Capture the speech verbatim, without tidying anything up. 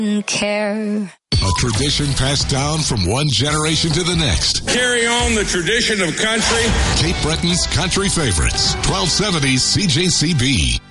care. A tradition passed down from one generation to the next. Carry on the tradition of country. Cape Breton's country favorites. twelve seventy C J C B.